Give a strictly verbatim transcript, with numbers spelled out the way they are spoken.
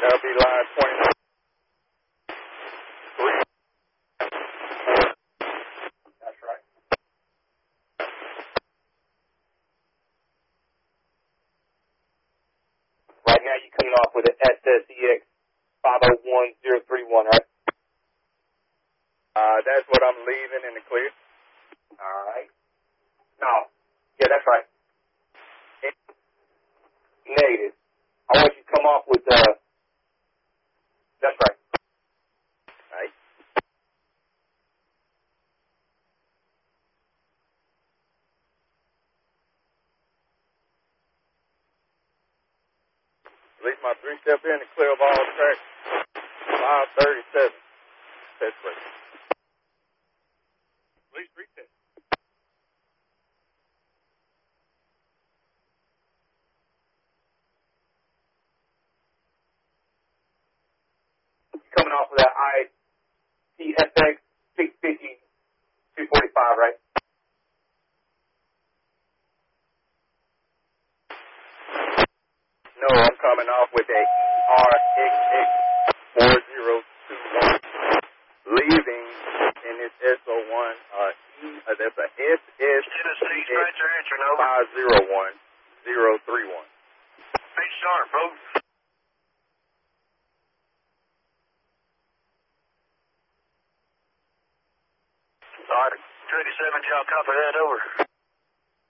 that'll be line twenty-nine. That's right. Right now you're coming off with an S S E X five oh one zero three one, right? Uh, that's what I'm leaving in the clear. All right. No. Yeah, that's right. Negative. I want you to come off with, uh, that's right. Right. At least my three-step in to clear of all tracks. five thirty-seven. Test rate. At least three tests. Coming off of that I T S X six fifty two forty-five, right? No, I'm coming off with a E R X X four zero two one. Leaving in this S O one, uh, E, uh, that's a S S Tennessee, scratch your answer, over. five zero one zero three one. Be sharp, bro. All right, twenty-seven, y'all copy that, over.